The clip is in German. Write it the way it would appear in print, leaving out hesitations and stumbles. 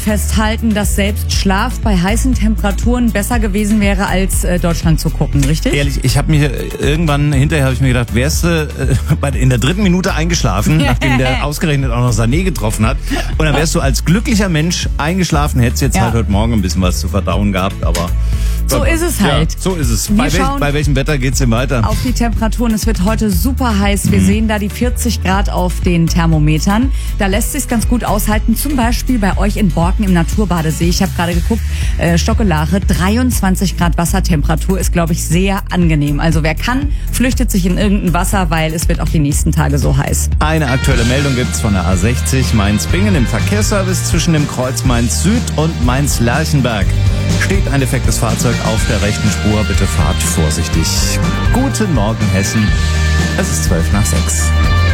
festhalten, dass selbst Schlaf bei heißen Temperaturen besser gewesen wäre, als Deutschland zu gucken, richtig? Ehrlich, ich habe mir hinterher habe ich mir gedacht, wärst du in der 3. Minute eingeschlafen, nachdem der ausgerechnet auch noch Sané getroffen hat. Und dann wärst du als glücklicher Mensch eingeschlafen, hättest jetzt halt heute Morgen ein bisschen was zu verdauen gehabt, aber... So ist es halt. Ja, so ist es. Bei welchem Wetter geht's denn weiter? Auf die Temperaturen. Es wird heute super heiß. Wir sehen da die 40 Grad auf den Thermometern. Da lässt sich's ganz gut aushalten. Zum Beispiel bei euch in Borken im Naturbadesee. Ich habe gerade geguckt, Stockelache, 23 Grad Wassertemperatur ist, glaube ich, sehr angenehm. Also wer kann, flüchtet sich in irgendein Wasser, weil es wird auch die nächsten Tage so heiß. Eine aktuelle Meldung gibt's von der A60 Mainz-Bingen im Verkehrsservice zwischen dem Kreuz Mainz-Süd und Mainz-Lerchenberg. Steht ein defektes Fahrzeug auf der rechten Spur, bitte fahrt vorsichtig. Guten Morgen, Hessen. Es ist 5 nach 6.